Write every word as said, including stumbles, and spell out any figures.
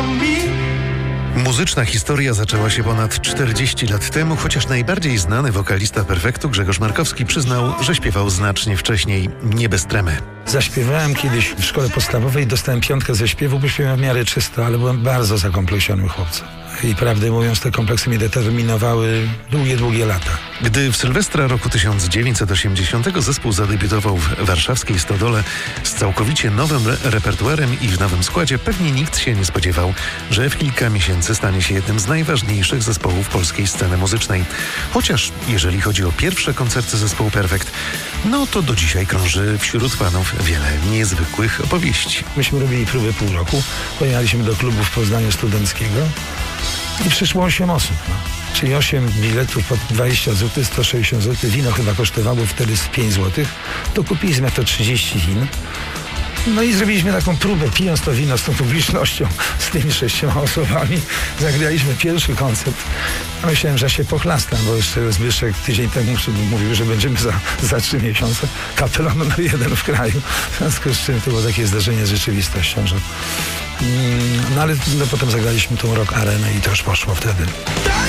Muzyczna historia zaczęła się ponad czterdzieści lat temu, chociaż najbardziej znany wokalista Perfektu Grzegorz Markowski przyznał, że śpiewał znacznie wcześniej, nie bez tremy. Zaśpiewałem kiedyś w szkole podstawowej, dostałem piątkę ze śpiewu, bo śpiewałem w miarę czysto, ale byłem bardzo zakompleksionym chłopcem. I prawdę mówiąc, te kompleksy mnie determinowały długie, długie lata. Gdy w Sylwestra roku tysiąc dziewięćset osiemdziesiątego zespół zadebiutował w warszawskiej Stodole z całkowicie nowym re- repertuarem i w nowym składzie, pewnie nikt się nie spodziewał, że w kilka miesięcy stanie się jednym z najważniejszych zespołów polskiej sceny muzycznej. Chociaż jeżeli chodzi o pierwsze koncerty zespołu Perfekt, no to do dzisiaj krąży wśród fanów wiele niezwykłych opowieści. Myśmy robili próby pół roku, pojechaliśmy do klubu w Poznaniu studenckiego i przyszło osiem osób. No. Czyli osiem biletów po dwadzieścia złotych, sto sześćdziesiąt złotych. Wino chyba kosztowało wtedy z pięć złotych. To kupiliśmy to trzydzieści win. No i zrobiliśmy taką próbę, pijąc to wino z tą publicznością, z tymi sześcioma osobami. Zagraliśmy pierwszy koncert. Myślałem, że się pochlastam, bo jeszcze Zbyszek tydzień temu mówił, że będziemy za, za trzy miesiące kapelą numer jeden w kraju. W związku z czym to było takie zdarzenie z rzeczywistością, że... Mm, no ale no, potem zagraliśmy tą Rock Arenę i to już poszło wtedy.